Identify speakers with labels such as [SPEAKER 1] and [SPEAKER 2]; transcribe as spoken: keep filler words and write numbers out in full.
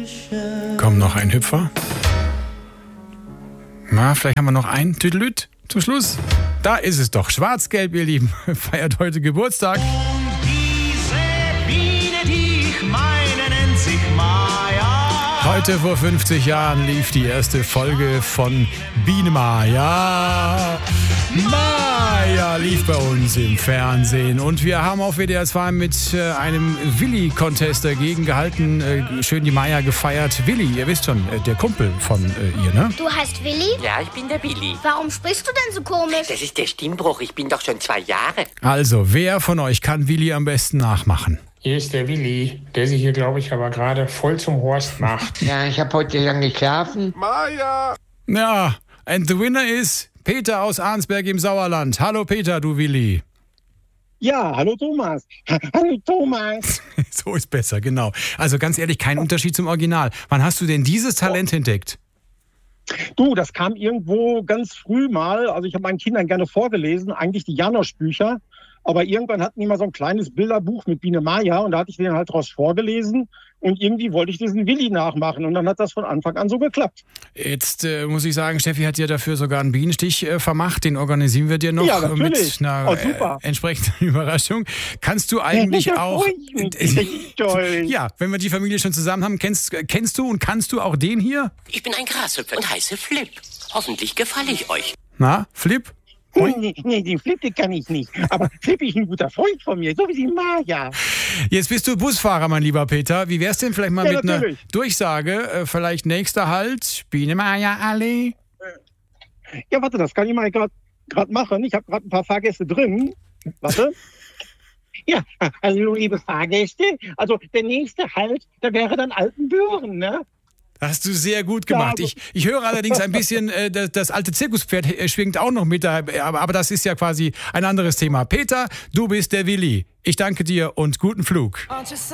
[SPEAKER 1] Komm, noch ein Hüpfer. Na, vielleicht haben wir noch einen Tüdelüt zum Schluss. Da ist es doch. Schwarz-Gelb, ihr Lieben, feiert heute Geburtstag.
[SPEAKER 2] Und diese Biene, die ich meine, nennt sich Maya.
[SPEAKER 1] Heute vor fünfzig Jahren lief die erste Folge von Biene Maya. Maya lief bei uns im Fernsehen und wir haben auf W D R zwei mit äh, einem Willi-Contest dagegen gehalten, äh, schön die Maya gefeiert. Willi, ihr wisst schon, äh, der Kumpel von äh, ihr, ne?
[SPEAKER 3] Du heißt Willi?
[SPEAKER 4] Ja, ich bin der Willi.
[SPEAKER 3] Warum sprichst du denn so komisch?
[SPEAKER 4] Das ist der Stimmbruch. Ich bin doch schon zwei Jahre.
[SPEAKER 1] Also, wer von euch kann Willi am besten nachmachen?
[SPEAKER 5] Hier ist der Willi, der sich hier, glaube ich, aber gerade voll zum Horst macht.
[SPEAKER 6] Ja, ich habe heute lange geschlafen.
[SPEAKER 1] Ja, and the winner is Peter aus Arnsberg im Sauerland. Hallo Peter, du Willi.
[SPEAKER 7] Ja, hallo Thomas. Hallo Thomas.
[SPEAKER 1] So ist besser, genau. Also ganz ehrlich, kein Unterschied zum Original. Wann hast du denn dieses Talent entdeckt?
[SPEAKER 7] Du, das kam irgendwo ganz früh mal. Also ich habe meinen Kindern gerne vorgelesen, eigentlich die Janosch-Bücher. Aber irgendwann hatten die mal so ein kleines Bilderbuch mit Biene Maya und da hatte ich denen halt draus vorgelesen. Und irgendwie wollte ich diesen Willi nachmachen und dann hat das von Anfang an so geklappt.
[SPEAKER 1] Jetzt äh, muss ich sagen, Steffi hat dir dafür sogar einen Bienenstich äh, vermacht. Den organisieren wir dir noch
[SPEAKER 7] Ja,
[SPEAKER 1] äh, mit
[SPEAKER 7] natürlich.
[SPEAKER 1] einer
[SPEAKER 7] Oh, super.
[SPEAKER 1] äh, entsprechenden Überraschung. Kannst du eigentlich
[SPEAKER 7] Ja,
[SPEAKER 1] auch...
[SPEAKER 7] freu ich mich. Richtig toll.
[SPEAKER 1] Ja, wenn wir die Familie schon zusammen haben, kennst, kennst du und kannst du auch den hier?
[SPEAKER 4] Ich bin ein Grashüpfer und heiße Flip. Hoffentlich gefalle ich euch.
[SPEAKER 1] Na, Flip?
[SPEAKER 7] Nee, nee, den Flip, den kann ich nicht. Aber Flip ist ein guter Freund von mir, so wie die Maya.
[SPEAKER 1] Jetzt bist du Busfahrer, mein lieber Peter. Wie wär's denn vielleicht mal
[SPEAKER 7] Ja,
[SPEAKER 1] mit einer
[SPEAKER 7] natürlich.
[SPEAKER 1] Durchsage? Äh, vielleicht nächster Halt, Biene Maya Allee.
[SPEAKER 7] Ja, warte, das kann ich mal gerade machen. Ich habe gerade ein paar Fahrgäste drin. Warte. Ja, hallo liebe Fahrgäste. Also der nächste Halt, da wäre dann Altenbüren, ne?
[SPEAKER 1] Hast du sehr gut gemacht.
[SPEAKER 7] Ja,
[SPEAKER 1] Ich, ich höre allerdings ein bisschen, äh, das, das alte Zirkuspferd äh, schwingt auch noch mit, da, aber, aber das ist ja quasi ein anderes Thema. Peter, du bist der Willi. Ich danke dir und guten Flug.